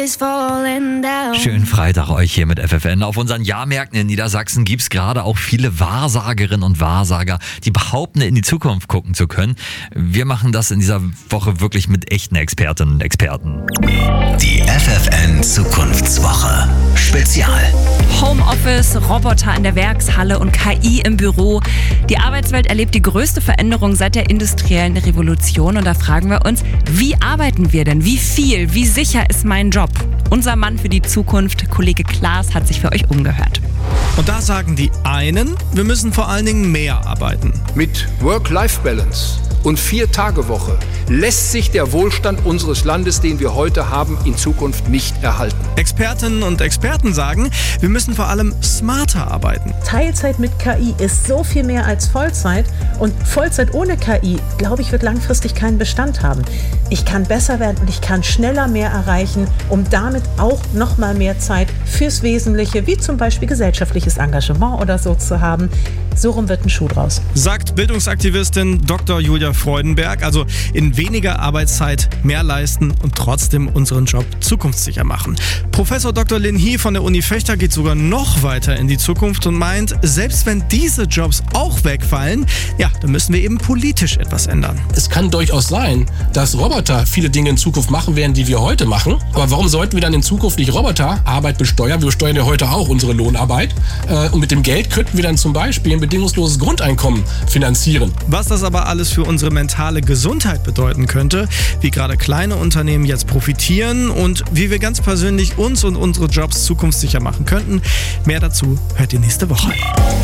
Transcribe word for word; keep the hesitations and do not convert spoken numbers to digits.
Schönen Freitag euch hier mit F F N. Auf unseren Jahrmärkten in Niedersachsen gibt es gerade auch viele Wahrsagerinnen und Wahrsager, die behaupten, in die Zukunft gucken zu können. Wir machen das in dieser Woche wirklich mit echten Expertinnen und Experten. Die F F N Zukunftswoche Spezial. Homeoffice, Roboter in der Werkshalle und K I im Büro. Die Arbeitswelt erlebt die größte Veränderung seit der industriellen Revolution. Und da fragen wir uns, wie arbeiten wir denn? Wie viel? Wie sicher ist mein Job? Unser Mann für die Zukunft, Kollege Klaas, hat sich für euch umgehört. Und da sagen die einen, wir müssen vor allen Dingen mehr arbeiten. Mit Work-Life-Balance und Vier-Tage-Woche lässt sich der Wohlstand unseres Landes, den wir heute haben, in Zukunft nicht erhalten. Expertinnen und Experten sagen, wir müssen vor allem smarter arbeiten. Teilzeit mit K I ist so viel mehr als Vollzeit und Vollzeit ohne K I, glaube ich, wird langfristig keinen Bestand haben. Ich kann besser werden und ich kann schneller mehr erreichen, um damit auch noch mal mehr Zeit fürs Wesentliche, wie zum Beispiel gesellschaftliches Engagement oder so zu haben. So rum wird ein Schuh draus. Sagt Bildungsaktivistin Doktor Julia Freudenberg, also in weniger Arbeitszeit mehr leisten und trotzdem unseren Job zukunftssicher machen. Professor Doktor Lin He von der Uni Vechta geht sogar noch weiter in die Zukunft und meint, selbst wenn diese Jobs auch wegfallen, ja, dann müssen wir eben politisch etwas ändern. Es kann durchaus sein, dass Roboter viele Dinge in Zukunft machen werden, die wir heute machen. Aber warum sollten wir dann in Zukunft nicht Roboter Arbeit besteuern? Wir besteuern ja heute auch unsere Lohnarbeit. Und mit dem Geld könnten wir dann zum Beispiel ein bedingungsloses Grundeinkommen finanzieren. Was das aber alles für unsere mentale Gesundheit bedeuten könnte, wie gerade kleine Unternehmen jetzt profitieren und wie wir ganz persönlich uns und unsere Jobs zukunftssicher machen könnten, mehr dazu hört ihr nächste Woche.